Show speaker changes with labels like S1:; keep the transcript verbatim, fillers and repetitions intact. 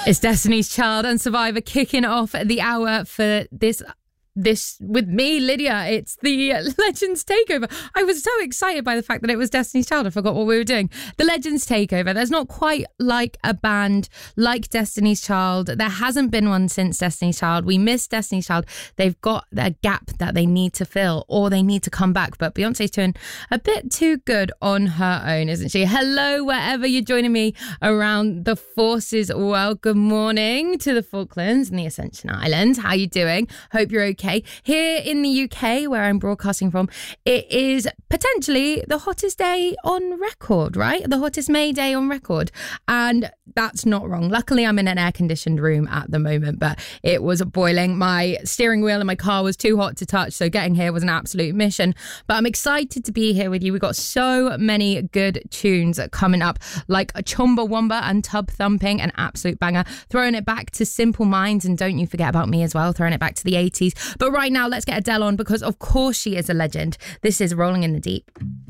S1: It's Destiny's Child and Survivor kicking off the hour for this This with me, Lydia. It's the Legends Takeover. I was so excited by the fact that it was Destiny's Child. I forgot what we were doing. The Legends Takeover. There's not quite like a band like Destiny's Child. There hasn't been one since Destiny's Child. We miss Destiny's Child. They've got a gap that they need to fill, or they need to come back. But Beyonce's doing a bit too good on her own, isn't she? Hello, wherever you're joining me around the forces. Well, good morning to the Falklands and the Ascension Islands. How you doing? Hope you're okay. Here in the U K, where I'm broadcasting from, it is potentially the hottest day on record, right? The hottest May day on record. And that's not wrong. Luckily, I'm in an air-conditioned room at the moment, but it was boiling. My steering wheel in my car was too hot to touch, so getting here was an absolute mission. But I'm excited to be here with you. We've got so many good tunes coming up, like Chumbawamba and Tub Thumping, an absolute banger. Throwing it back to Simple Minds, and Don't You Forget About Me as well, throwing it back to the eighties. But right now, let's get Adele on, because of course she is a legend. This is Rolling in the Deep.